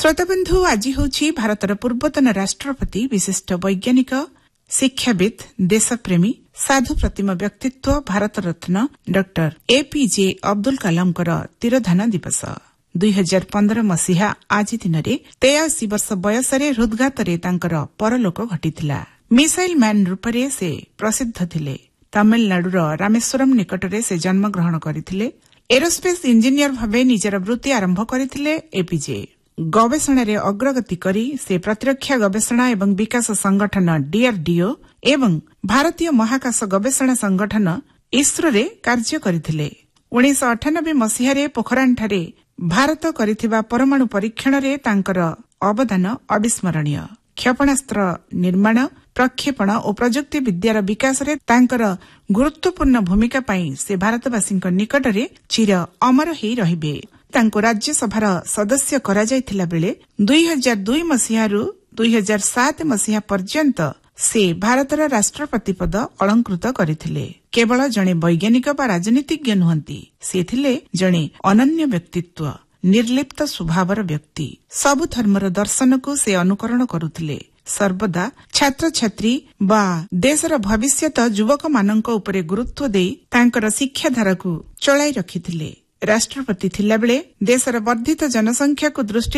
श्रोताबंधु आज होछि भारतर पूर्वतन राष्ट्रपति विशिष्ट वैज्ञानिक शिक्षाविद देशप्रेमी साधु प्रतिम व्यक्तित्व भारत रत्न डॉक्टर एपीजे अब्दुल कलामकर तिरोधान दिवस 2015 मसीहा आज दिन 83 वर्ष बयसरे हृदघातरे तांकर परलोक घटिथिला। मिसाइल मैन रूपरे से प्रसिद्ध थिले। तमिलनाडुर रामेश्वरम निकटरे से जन्मग्रहण करथिले। एरोस्पेस इंजीनियर भावे निजर वृत्ति आरंभ करथिले। एपीजे गवेषणा अग्रगति करी से प्रतिरक्षा गवेषणा एवं विकास संगठन डीआरडीओ एवं भारतीय महाकाश गवेषणा संगठन इसरो रे कार्य करथिले। 1998 मसीहारे पोखरानठारे भारत करिथिबा परमाणु परीक्षण रे तांकर अवदान अविस्मरणीय। क्षेपणास्त्र निर्माण प्रक्षेपण और प्रजुक्ति विद्यार विकास रे तांकर गुरुत्वपूर्ण भूमिका पई से भारतवासी निकटरे चिर अमर ही रहिबे। तांको राज्यसभार सदस्य करा जायथिला बेले 2002 मसीहारू 2007 मसीहा पर्यंत से भारतर राष्ट्रपति पद अलंकृत करथिले। केवल जणे वैज्ञानिक बा राजनीतिज्ञ नुहंती, से थिले जणे अनन्य व्यक्तित्व, निर्लिप्त स्वभावर व्यक्ति। सबु धर्मर दर्शन को से अनुकरण करुथिले। सर्वदा छात्र छात्री बा देशर भविष्यत युवक मानक उपरे गुरुत्व देई तांकर शिक्षाधारा को चलाई रखिथिले। राष्ट्रपति थिला बेले देशर वर्धित जनसंख्या को दृष्टि